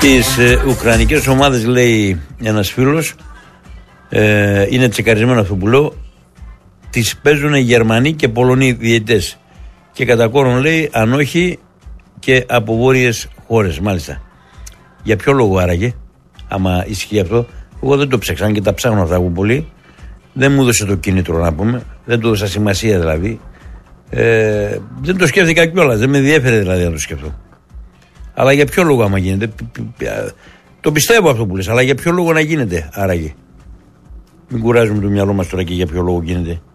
Τις ουκρανικές ομάδες, λέει ένας φίλος, είναι τσεκαρισμένο αυτό που λέω, τις παίζουν Γερμανοί και Πολωνοί διαιτητές. Και κατά κόρον, λέει, αν όχι και από βόρειες χώρες, μάλιστα. Για ποιο λόγο άραγε, άμα ισχύει αυτό? Εγώ δεν το ψάξα και τα ψάχνω αυτά από πολύ. Δεν μου έδωσε το κίνητρο, να πούμε. Δεν του έδωσα σημασία δηλαδή. Δεν το σκέφτηκα κιόλας. Δεν με ενδιέφερε δηλαδή να το σκεφτώ. Αλλά για ποιο λόγο άμα γίνεται? Το πιστεύω αυτό που λες. Αλλά για ποιο λόγο να γίνεται άραγε? Μην κουράζουμε το μυαλό μας τώρα και για ποιο λόγο γίνεται.